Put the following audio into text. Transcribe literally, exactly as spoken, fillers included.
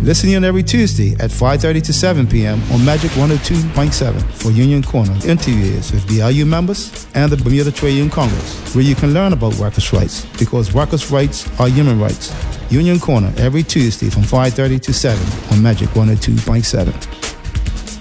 Listen in every Tuesday at five thirty to seven p.m. on Magic one oh two point seven for Union Corner interviews with B L U members and the Bermuda Trade Union Congress, where you can learn about workers' rights, because workers' rights are human rights. Union Corner every Tuesday from five thirty to seven on Magic one oh two point seven.